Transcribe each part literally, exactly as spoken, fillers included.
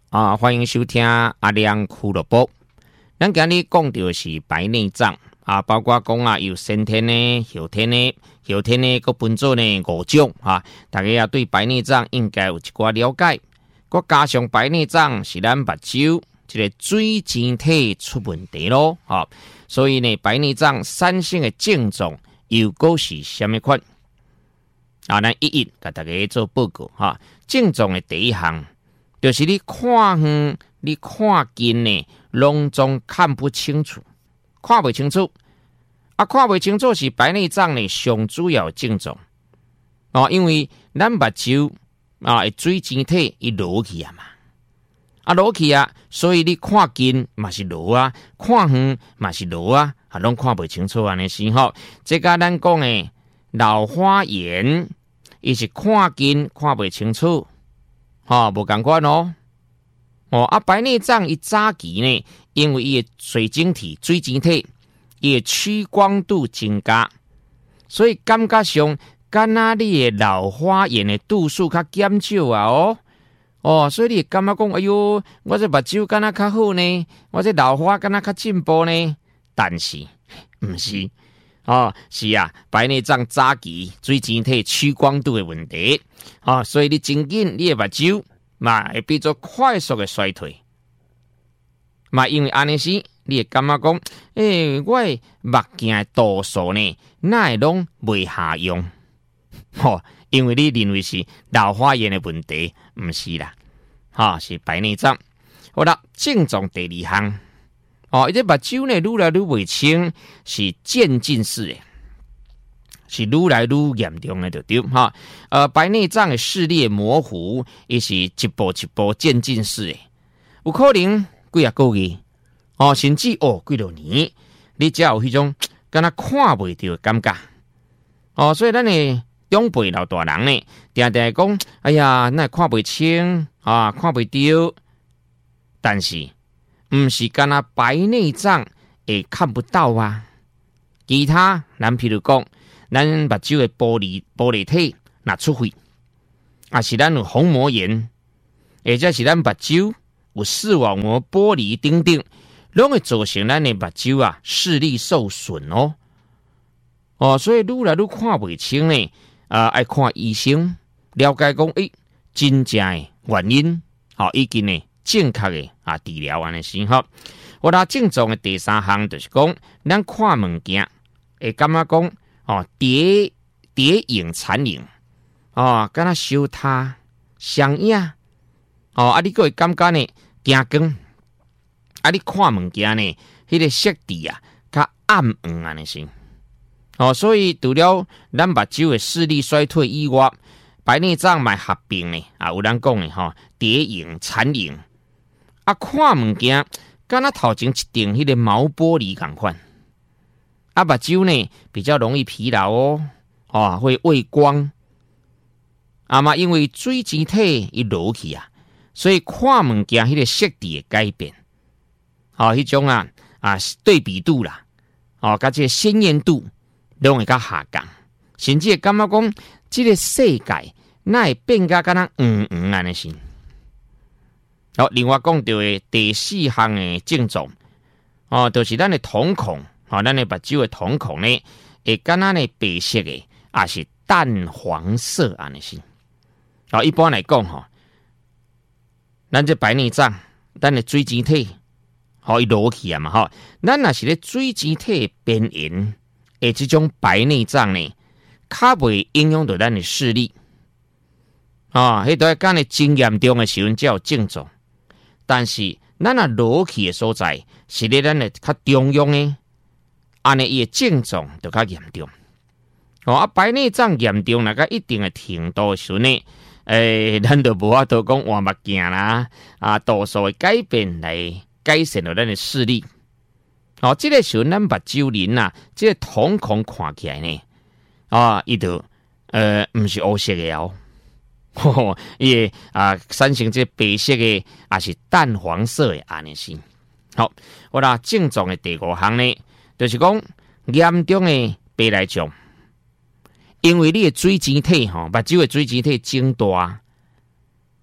啊，欢迎收听阿亮俱乐部。咱今日讲到是白内障啊，包括讲啊有先天的、后天的、后天的各分做呢五种啊。大家也对白内障应该有一寡了解。佮加上白内障是咱目睭这个水晶体出问题咯，啊，所以呢，白内障产生的症状又果是什么款？啊，咱一一给大家做报告哈。症状的第一项，就是你看远、你看近呢，拢总看不清楚，看不清楚。啊，看不清楚是白内障的上主要症状哦，因为咱目睭啊，水晶体伊落去啊嘛，啊落去啊，所以你看近嘛是落啊，看远嘛是落啊，啊拢看不清楚安尼是吼。这个咱讲的老花眼，伊是看近看不清楚，吼无共款哦。哦啊，白内障伊早期呢，因为伊的水晶体、水晶体伊的屈光度增加，所以感觉上。敢若你的老花眼的度数较减少啊哦哦，所以你感觉讲，哎哟，我这目睭敢若较好呢，我这老花敢若较进步呢？但是唔是哦，是啊，白内障早期水晶体屈光度的问题哦，所以你真紧你的目睭嘛会变做快速的衰退，嘛因为安尼是，你会感觉讲，诶、欸，我的目镜的度数呢，哪会拢未下用？吼、哦，因为你认为是老花眼的问题，唔是啦，哈、哦，是白内障。好啦，症状第二项，哦，伊这目睭呢愈来愈未清，是渐进式的，是愈来愈严重的，就对哈。呃，白内障的视力模糊，也是一步一步渐进式的，有可能几啊个月，哦，甚至哦几多年，你才有迄种敢若看袂到的感觉，哦，所以咱呢。长辈老大人呢，定定讲，哎呀，那看不清啊，看不到。但是，唔是干那白内障也看不到啊。其他，咱譬如讲，咱目睭的玻璃玻璃体那出血，啊是咱有虹膜炎，或者是咱目睭有视网膜玻璃等等，拢会造成咱的目睭啊视力受损哦。哦，所以愈来愈看不清呢。啊，爱看医生，了解讲，诶、欸，真正的原因，好、哦，以及呢正确的啊治疗安尼先好。我啦症状的第三项就是讲，咱看物件会感觉讲，哦，叠叠影残影，哦，敢若小他相影，哦，啊，你个会感觉呢惊光，啊，你看物件呢，迄、那个色调啊，较暗黄安尼先。哦，所以除了咱目睭的视力衰退以外，白内障嘛合并呢啊，有人讲的吼，叠影、残影啊，看物件敢若头前一顶迄个毛玻璃共款，啊，目睭呢比较容易疲劳哦，哦，会畏光，啊嘛，因为水晶体一落去啊，所以看物件迄个色调会改变，哦，迄种啊啊对比度啦，哦，甲这个鲜艳度。拢会较下降，甚至会感觉讲，这个世界那会变甲敢若黄黄安尼是。好，另外讲到的第四项的症状，哦，就是咱的瞳孔，哦，咱的目睭的瞳孔呢，会敢若呢白色的，也是淡黄色安尼是。好，一般来讲吼，咱这白内障，咱的水晶体，好伊落去啊嘛吼，咱若是咧水晶体边缘。诶，这种白内障呢，较袂影响到咱的视力啊。迄段干的真严重的时阵才有症状，但是咱啊落去的所在是咧咱的较中央呢，安尼伊的症状就较严重。哦，啊，白内障严重那个一定的程度的时候呢，诶，咱就无法度讲换目镜啦，啊，度数的改变来改善了咱的视力。哦，这个时候咱目睭人呐，这个瞳孔看起来呢，啊，伊就呃，唔是黑色的哦，吼，伊啊产生这白色的，也是淡黄色的安尼是。好，我啦症状的第五项呢，就是讲严重的白内障，因为你的水晶体吼，目睭的水晶体增大，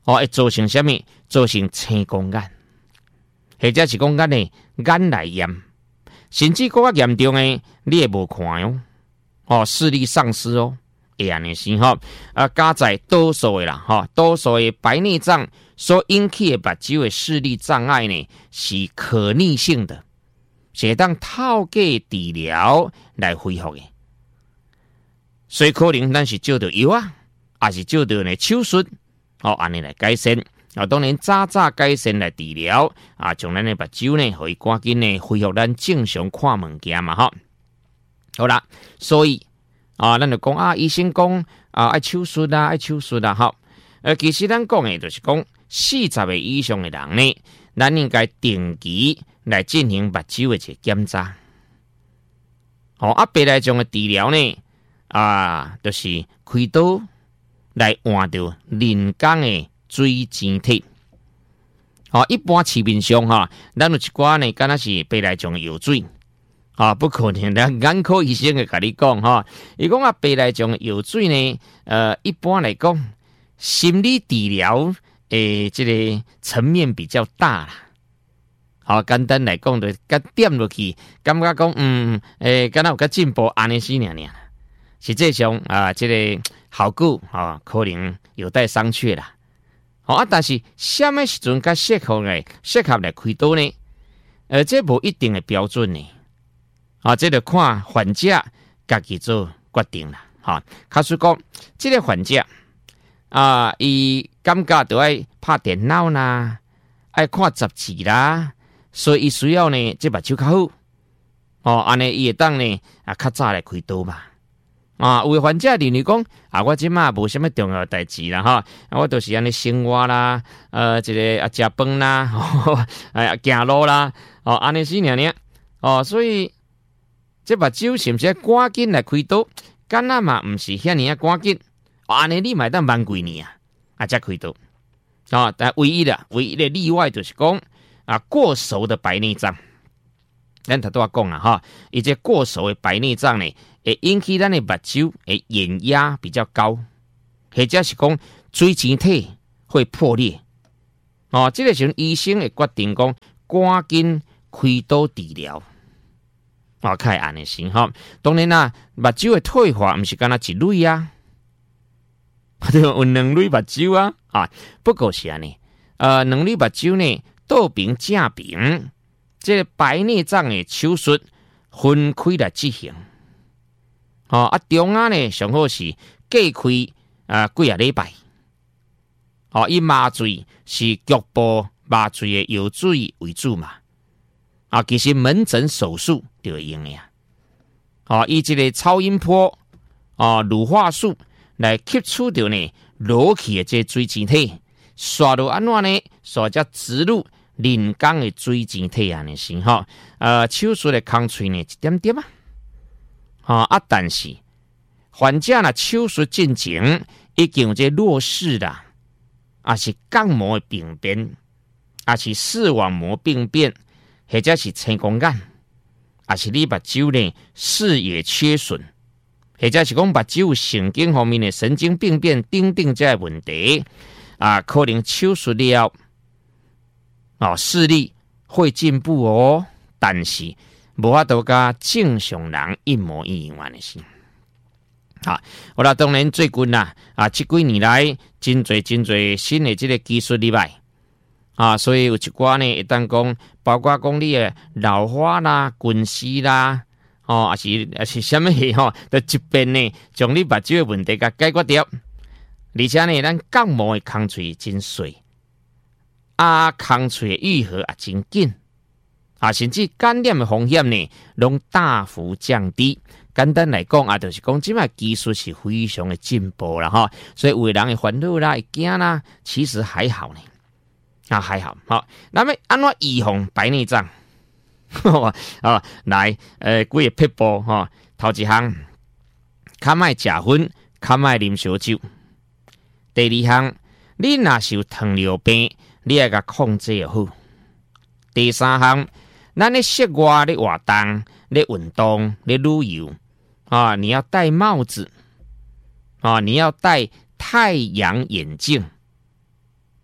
哦，会造成什么？造成青光眼，或者是讲眼呢眼内炎，甚至更加严重的，你会无看哦，哦，视力丧失哦，会安尼是吼。啊，加在多数的啦，吼，多数的白内障所引起的目睭的视力障碍呢，是可逆性的，是当透过治疗来恢复的。所以可能咱是照着药啊，还是照着呢手术，哦，安尼来改善。啊，当然早早改善来治疗啊，将咱的目睭呢，可以赶紧呢恢复咱正常看物件嘛，哈。好啦，所以啊，咱就讲啊，医生讲啊，爱手术啊，爱手术啊，哈。呃，其实咱讲的就是讲，四十岁以上的人呢，咱应该定期来进行目睭的一个检查。好、哦，啊，白内障的治疗呢，啊，就是开刀来换掉人工的水晶体。好、哦，一般市面上哈，咱有一寡呢，敢若是白内障的药水。啊，不可能的！眼科医生会甲你讲哈，伊讲啊，白内障药水呢，呃，一般来讲，心理治疗诶，这个层面比较大啦。好，简单来讲，就甲点落去，感觉讲，嗯，诶，敢若有较进步，安尼死尔尔。实际上啊，这个效果啊，可能有待商榷啦。好啊，但是什么时阵较适合来适合来开刀呢？呃，这无一定的标准呢。啊，这个看患者家己做决定啦。哈，假使讲这个患者啊，伊感觉就爱拍电脑啦，爱看杂志啦，所以伊需要呢，这目睭较好。哦，安尼伊会当呢啊，较早来开刀嘛。啊，有的患者认为讲啊，我即马无什么重要代志啦，哈，啊，我都是安尼生活啦，呃，这个啊，食饭啦，哎，行路啦，哦，安尼是尔尔，哦，所以。这目睭是不是赶紧来开刀？敢若嘛，唔是遐尼啊赶紧。安尼你买当万几年啊，啊才开刀。啊，但唯一的唯一的例外就是讲啊，过熟的白内障。咱头拄仔讲啊，哈，伊这过熟的白内障呢，会引起咱的目睭的眼压比较高，或者是讲水晶体会破裂。哦，这个时候医生会决定讲赶紧开刀治疗。哦，较会安尼先吼。当然啦，目睭的退化毋是干那一类啊，对，有两类目睭啊，啊，不过是安尼。呃，两类目睭呢，倒平正平，这个白内障的手术分开来执行。哦，啊，中央呢上好是隔开啊几啊礼拜。哦，以麻醉是局部麻醉的药水为主嘛。啊，其实门诊手术就会用的呀。啊，以这个超音波啊、乳化术来吸取掉呢落去的这水晶体，刷到安怎呢？刷只植入人工的水晶体安尼先哈。呃，手术的空喙呢一点点啊。啊啊，但是患者若手术进前已经有这弱视啦，啊是角膜的病变，啊是视网膜病变。或者是青光眼，也是你目睭呢视野缺损，或者是讲目睭神经方面的神经病变等等这个问题啊，可能手术了哦，视力会进步哦，但是无法度甲正常人一模一样的事。好，我啦当然最近啦啊，这几年来真侪真侪新的这个技术入来。啊，所以有一寡呢，会当讲，包括讲你的老花啦、近视啦，哦，还是还是什么嘢吼，就一边呢，将你目睭的问题甲解决掉。而且呢，咱角膜的空喙真细，啊，空喙的愈合也真紧，啊，甚至感染的风险呢，拢大幅降低。简单来讲啊，就是讲，即卖技术是非常的进步啦，哈，所以有的人会烦恼啦、会惊啦，其实还好呢。啊，还好，好，那么安怎预防白内障？啊，来，呃，几个撇步哈，头一项，较莫食薰，较莫啉烧酒。第二项，你若是有糖尿病，你要甲控制好。第三项，咱咧室外咧活动、咧运动、咧旅游啊，你要戴帽子啊，你要戴太阳眼镜。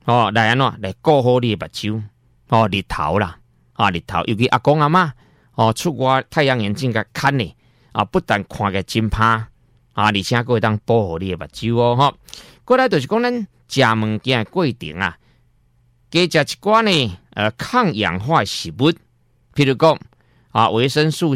哦，来安怎来顾好你的目睭哦，日头啦啊，日头，尤其阿公阿嬷哦，出外太阳眼镜甲看呢啊，不但看个真歹啊，而且佫会当保护你的目睭哦吼。过来就是讲咱食物件的过程啊，加食一寡呢呃抗氧化食物，譬如讲啊维生素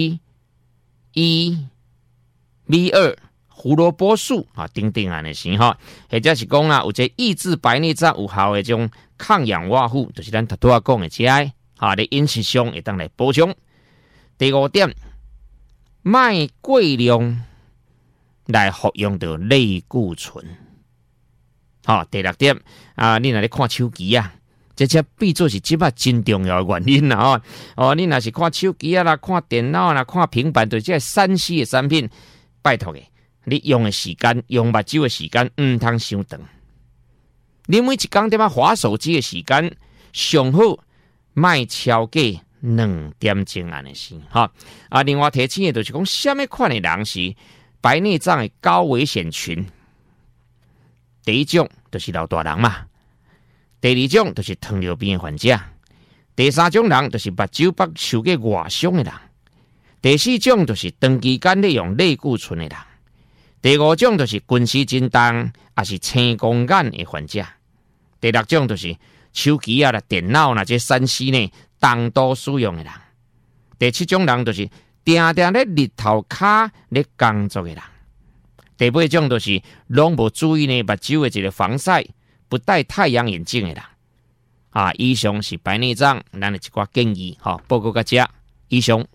C、E、B 二。胡萝卜素啊，等等安尼是吼，或者是讲啊，有这抑制白内障有效的这种抗氧化物，就是咱头拄仔讲的这些，哈，伫饮食上会当来补充。第五点，卖过量来服用到类固醇。好，第六点啊，你若咧看手机啊，这这变做是即摆真重要的原因啦哦。哦，你若是看手机啊啦，看电脑啦，看平板，对这三 C 的产品，拜托嘅。你用的时间，用目睭的时间，唔通伤长。你每一工点啊滑手机的时间，上好莫超过两点钟安尼是哈。啊，另外提醒的就是讲，什么款的人是白内障的高危险群？第一种就是老大人嘛，第二种就是糖尿病的患者，第三种人就是目睭北受过外伤的人，第四种就是长期间咧用类固醇的人。第五种就是近视真重，也是青光眼的患者。第六种就是手机啊、电脑那这三 C 呢，重度使用的人。第七种人就是定定咧日头骹咧工作的人。第八种就是拢无注意呢目睭的一个防晒，不戴太阳眼镜的人。啊，以上是白内障咱的一寡建议，哈，报告到这。以上。